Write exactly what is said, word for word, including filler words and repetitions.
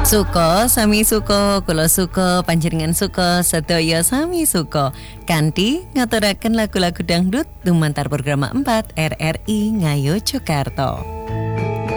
Suko sami suko, kula suko, panjenengan suko, sedaya sami suko. Kanthi ngaturaken lagu-lagu dangdut lumantar program empat R R I Ngayo Jakarta.